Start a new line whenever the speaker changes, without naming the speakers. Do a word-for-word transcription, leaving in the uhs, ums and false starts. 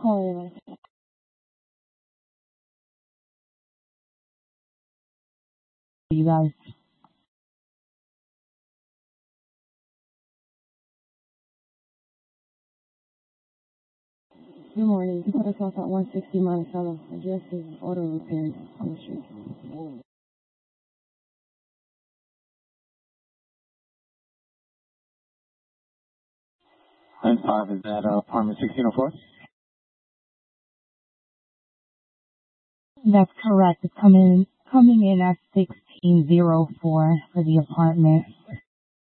calling? You guys. Good morning. You put us off at one sixty Monticello. Address is auto repairs on the street.
And five is at uh, apartment sixteen oh four?
That's correct. It's coming coming in at sixteen oh four for the apartment.